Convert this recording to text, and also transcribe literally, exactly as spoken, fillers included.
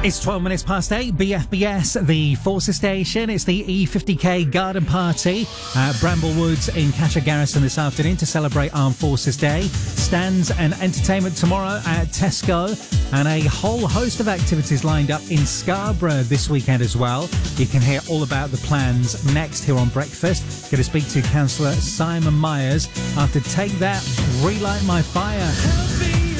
It's twelve minutes past eight, B F B S, the Forces station. It's the E fifty K Garden Party at Bramblewoods in Catcher Garrison this afternoon to celebrate Armed Forces Day. Stands and entertainment tomorrow at Tesco, and a whole host of activities lined up in Scarborough this weekend as well. You can hear all about the plans next here on Breakfast. Going to speak to Councillor Simon Myers after Take That, Relight My Fire.